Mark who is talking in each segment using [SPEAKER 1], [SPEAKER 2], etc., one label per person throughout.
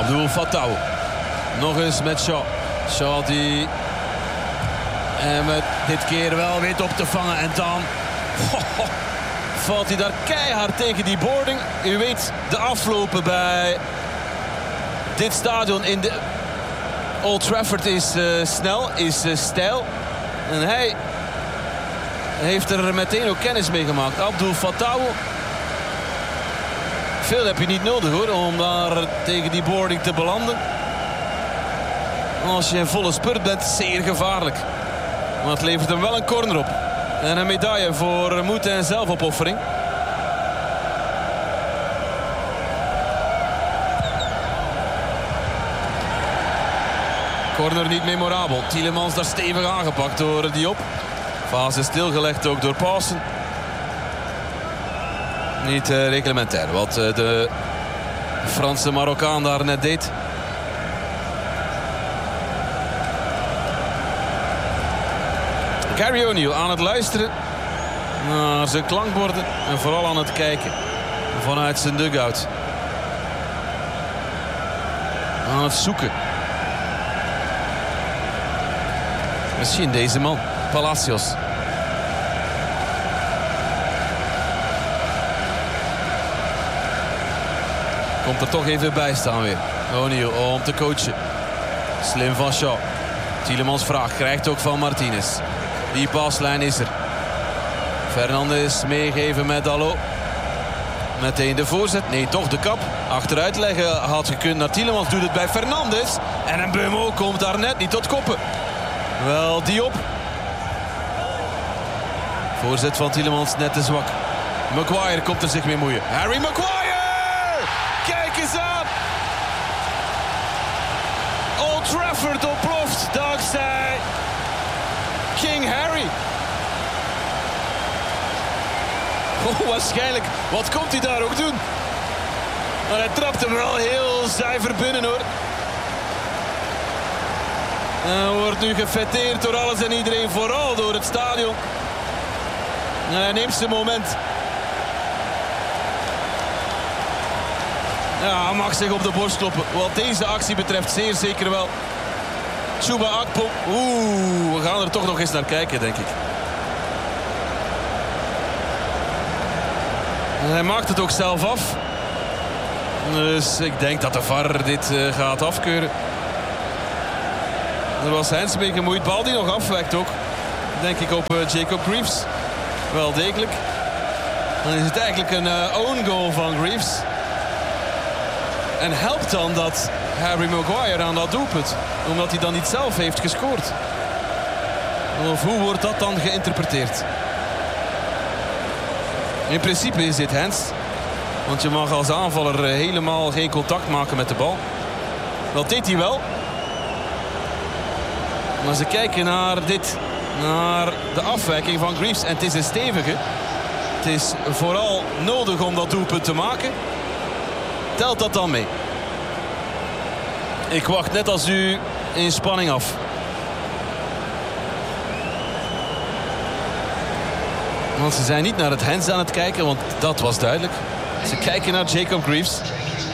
[SPEAKER 1] Abdul Fattah. Nog eens met Shaw. Shaw die met dit keer wel weet op te vangen. En dan valt hij daar keihard tegen die boarding. U weet, de aflopen bij dit stadion in de Old Trafford is snel, is stijl. En hij heeft er meteen ook kennis mee gemaakt. Abdul Fattah. Veel heb je niet nodig hoor, om daar tegen die boarding te belanden. Als je in volle spurt bent, zeer gevaarlijk. Maar het levert hem wel een corner op. En een medaille voor moed en zelfopoffering. Corner niet memorabel. Tielemans daar stevig aangepakt door Diop. Fase stilgelegd ook door Pawson. Niet reglementair wat de Franse Marokkaan daar net deed. Gary O'Neill aan het luisteren naar zijn klankborden en vooral aan het kijken vanuit zijn dugout. Aan het zoeken. Misschien deze man, Palacios. Komt er toch even bij staan weer. O'Neill om te coachen. Slim van Shaw. Tielemans vraagt, krijgt ook van Martinez. Die paslijn is er. Fernandes meegeven met Dalot. Meteen de voorzet. Nee, toch de kap. Achteruit leggen had gekund naar Tielemans. Doet het bij Fernandes. En een Mbeumo komt daar net niet tot koppen. Wel Diop. Voorzet van Tielemans net te zwak. Maguire komt er zich mee moeien. Harry Maguire! Kijk eens aan! Old Trafford ontploft dankzij King Harry. Oh, waarschijnlijk. Wat komt hij daar ook doen? Maar hij trapt hem wel heel zuiver binnen hoor. En wordt nu gefêteerd door alles en iedereen. Vooral door het stadion. En hij neemt zijn moment. Ja, hij mag zich op de borst kloppen. Wat deze actie betreft zeer zeker wel. Chouba Akpom. We gaan er toch nog eens naar kijken, denk ik. En hij maakt het ook zelf af. Dus ik denk dat de VAR dit gaat afkeuren. Er was Hens mee gemoeid. Bal die nog afwekt ook. Denk ik op Jacob Greaves. Wel degelijk. Dan is het eigenlijk een own goal van Greaves. En helpt dan dat Harry Maguire aan dat doelpunt. Omdat hij dan niet zelf heeft gescoord. Of hoe wordt dat dan geïnterpreteerd? In principe is dit hands. Want je mag als aanvaller helemaal geen contact maken met de bal. Dat deed hij wel. Maar ze kijken naar dit. Naar de afwijking van Greaves. En het is een stevige. Het is vooral nodig om dat doelpunt te maken. Telt dat dan mee? Ik wacht net als u in spanning af. Want ze zijn niet naar het hands aan het kijken, want dat was duidelijk. Ze kijken naar Jacob Greaves.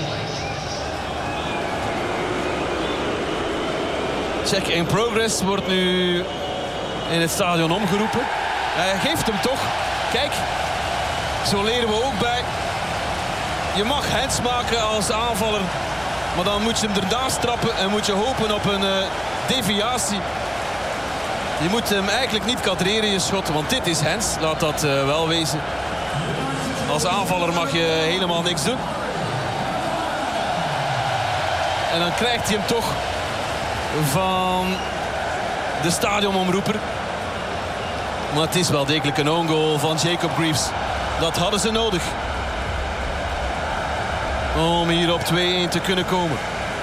[SPEAKER 1] Check in progress wordt nu in het stadion omgeroepen. Hij geeft hem toch. Kijk, zo leren we ook bij. Je mag hands maken als aanvaller. Maar dan moet je hem ernaast trappen en moet je hopen op een deviatie. Je moet hem eigenlijk niet kadreren, je schot. Want dit is hands, laat dat wel wezen. Als aanvaller mag je helemaal niks doen. En dan krijgt hij hem toch van de stadionomroeper. Maar het is wel degelijk een own goal van Jacob Greaves. Dat hadden ze nodig. Om hier op 2-1 te kunnen komen.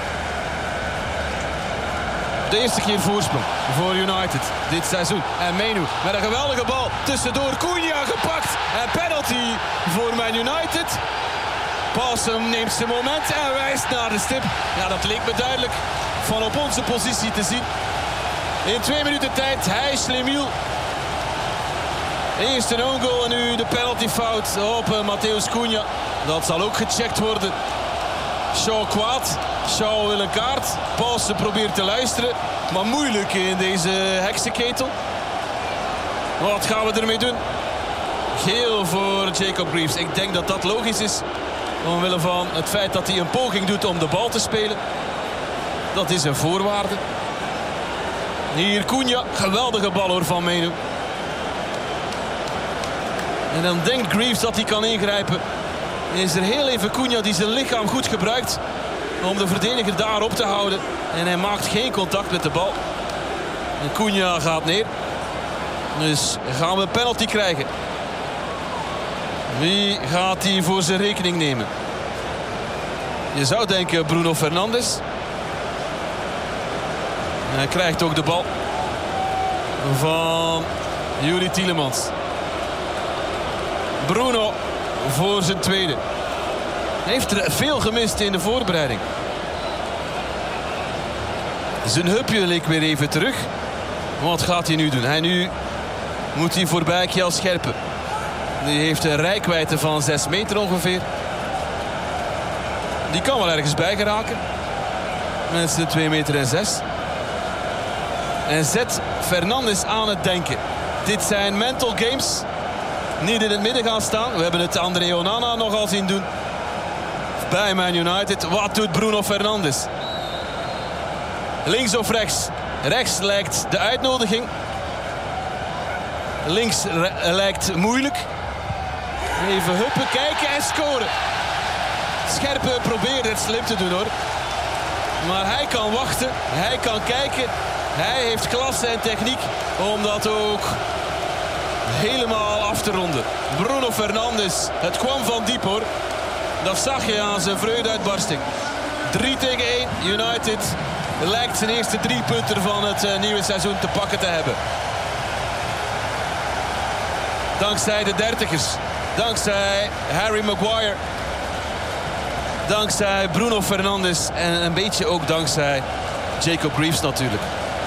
[SPEAKER 1] De eerste keer voorsprong voor United dit seizoen. En Menu met een geweldige bal tussendoor. Cunha gepakt. En penalty voor Man United. Pawson neemt zijn moment en wijst naar de stip. Ja, dat leek me duidelijk van op onze positie te zien. In 2 minuten tijd, hij Schlemiel. Eerst een own goal en nu de penaltyfout op Matheus Cunha. Dat zal ook gecheckt worden. Shaw kwaad. Shaw wil een kaart. Paulsen probeert te luisteren. Maar moeilijk in deze heksenketel. Wat gaan we ermee doen? Geel voor Jacob Greaves. Ik denk dat dat logisch is. Omwille van het feit dat hij een poging doet om de bal te spelen. Dat is een voorwaarde. Hier Cunha. Geweldige bal hoor van Menu. En dan denkt Greaves dat hij kan ingrijpen. Is er heel even Cunha die zijn lichaam goed gebruikt om de verdediger daar op te houden. En hij maakt geen contact met de bal. En Cunha gaat neer. Dus gaan we een penalty krijgen. Wie gaat die voor zijn rekening nemen? Je zou denken Bruno Fernandes. En hij krijgt ook de bal van Youri Tielemans. Bruno voor zijn tweede. Hij heeft er veel gemist in de voorbereiding. Zijn hupje leek weer even terug. Wat gaat hij nu doen? Nu moet hij voorbij Kjell Scherpen. Die heeft een reikwijdte van 6 meter ongeveer. Die kan wel ergens bij geraken. Met zijn 2 meter en 6. En zet Fernandes aan het denken. Dit zijn mental games. Niet in het midden gaan staan. We hebben het André Onana nogal zien doen. Bij Man United. Wat doet Bruno Fernandes? Links of rechts? Rechts lijkt de uitnodiging. Links lijkt moeilijk. Even huppen, kijken en scoren. Scherpen probeert het slim te doen hoor. Maar hij kan wachten. Hij kan kijken. Hij heeft klasse en techniek om dat ook helemaal af te ronden. Bruno Fernandes. Het kwam van diep hoor. Dat zag je aan zijn vreugdeuitbarsting. 3-1. United lijkt zijn eerste 3 punten van het nieuwe seizoen te pakken te hebben. Dankzij de dertigers. Dankzij Harry Maguire. Dankzij Bruno Fernandes. En een beetje ook dankzij Jacob Greaves natuurlijk.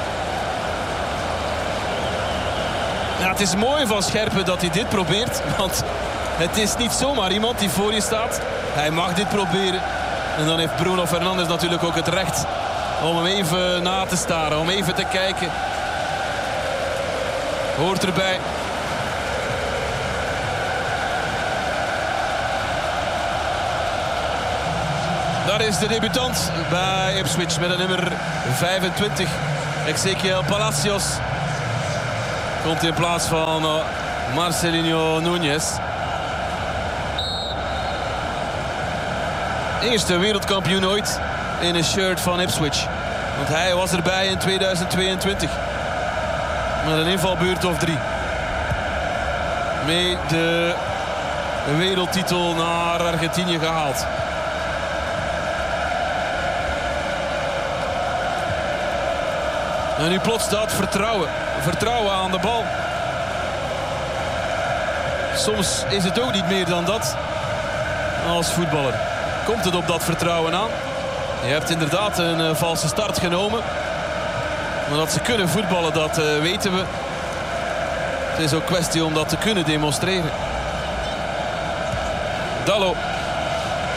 [SPEAKER 1] Ja, het is mooi van Scherpen dat hij dit probeert. Want het is niet zomaar iemand die voor je staat. Hij mag dit proberen. En dan heeft Bruno Fernandes natuurlijk ook het recht om hem even na te staren. Om even te kijken. Hoort erbij. Daar is de debutant bij Ipswich met een nummer 25. Ezequiel Palacios. Komt in plaats van Marcelinho Núñez. Eerste wereldkampioen ooit in een shirt van Ipswich. Want hij was erbij in 2022. Met een invalbeurt of 3. Mee de wereldtitel naar Argentinië gehaald. En nu plots dat vertrouwen. Vertrouwen aan de bal. Soms is het ook niet meer dan dat. Als voetballer komt het op dat vertrouwen aan. Je hebt inderdaad een valse start genomen. Maar dat ze kunnen voetballen, dat weten we. Het is ook kwestie om dat te kunnen demonstreren. Dalot.